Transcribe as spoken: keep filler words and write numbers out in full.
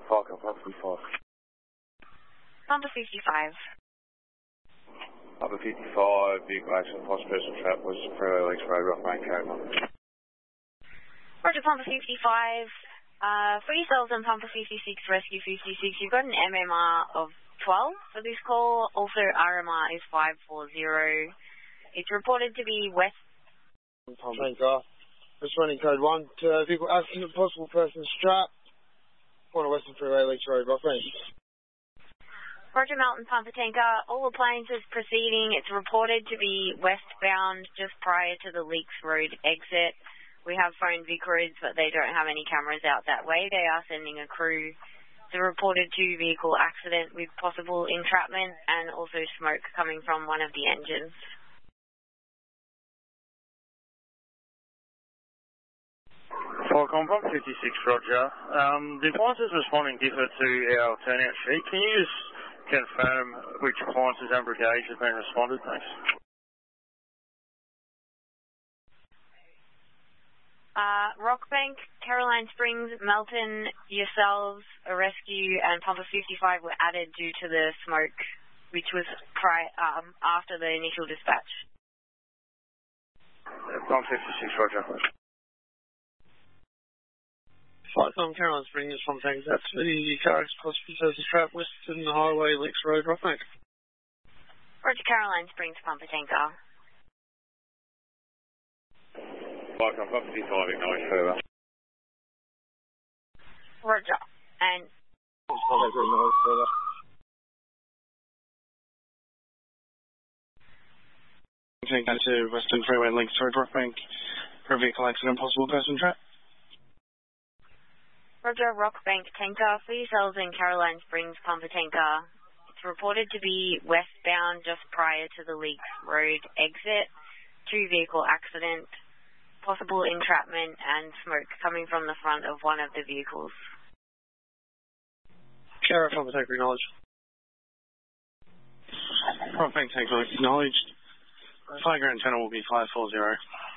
Park up, fifty-five. Number fifty-five. Number fifty-five, vehicle accident, lost person trap, Western Freeway, Lakes Road, Rockbank, carry on. Roger, Pumper fifty-five. Uh, for yourselves and Pumper fifty-six, Rescue fifty-six, you've got an M M R of twelve for this call. Also, R M R is five four zero. It's reported to be west. Train car. Responding code one to uh, vehicle accident, possible person strapped. Corner Western Freeway, Lakes Road, Rockbank. Roger, Mountain Pumper Tanker. All appliances proceeding. It's reported to be westbound just prior to the Leaks Road exit. We have phoned Vic Roads, but they don't have any cameras out that way. They are sending a crew. It's a reported two-vehicle accident with possible entrapment and also smoke coming from one of the engines. Falcon Pump fifty-six, Roger. Um, the appliances responding differ to our turnout sheet. Can you just confirm which appliances and brigades have been responded, thanks? Uh, Rockbank, Caroline Springs, Melton, yourselves, a rescue, and Pumper fifty-five were added due to the smoke, which was prior, um, after the initial dispatch. Pump fifty-six, Roger. Flight from Caroline Springs from Tanks. That's for the car possibly service trap, Western Highway, Lakes Road, Rockbank. Roger, Caroline Springs, Pumper Tanker. Falcon Pump fifty-five, acknowledge further. Roger. And Acknowledge further. Tanker to Western Freeway, Lakes Road, Rockbank. For a vehicle accident, possible person trap. Roger, Rockbank Tanker. For yourselves in Caroline Springs, Pumper Tanker. It's reported to be westbound just prior to the Leaks Road exit. Two-vehicle accident. Possible entrapment and smoke coming from the front of one of the vehicles. Sheriff, Pumper Tanker, acknowledged. Rockbank Tanker, acknowledged. Tiger antenna will be five four zero.